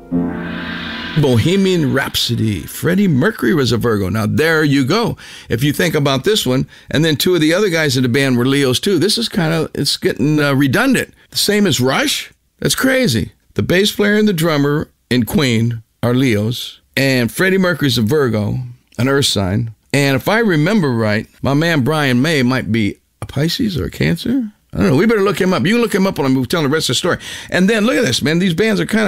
Bohemian Rhapsody. Freddie Mercury was a Virgo. Now, there you go. If you think about this one, and then two of the other guys in the band were Leos, too. This is it's getting redundant. The same as Rush? That's crazy. The bass player and the drummer in Queen are Leos, and Freddie Mercury's a Virgo, an earth sign. And if I remember right, my man Brian May might be a Pisces or a Cancer. I don't know. We better look him up. You can look him up when I'm telling the rest of the story. And then look at this, man. These bands are kind of